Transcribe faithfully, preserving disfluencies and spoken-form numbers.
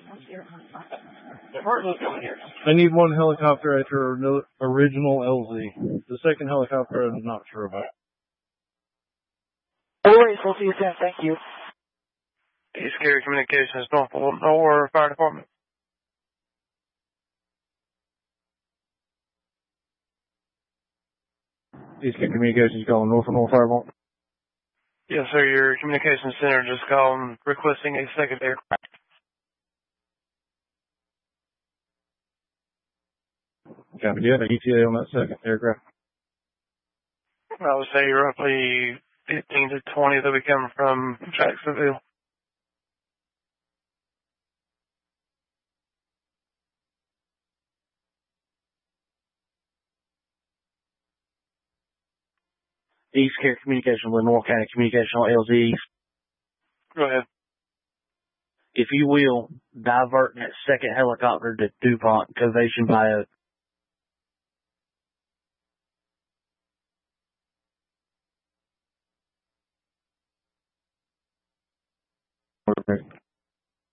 I need one helicopter at your original L Z. The second helicopter I'm not sure about. No worries, we'll see you soon. Thank you. East Carrier Communications, Norfolk Nowhere Fire Department. East Carrier Communications calling Norfolk North Fire Department. Yes, sir. Your communications center just called requesting a second aircraft. Copy. Do you have an E T A on that second aircraft? I would say roughly fifteen to twenty that we come from Jacksonville. East Carrier Communications with North County Communication on L Z. Go ahead. If you will, divert that second helicopter to DuPont, Covation Bio. Perfect.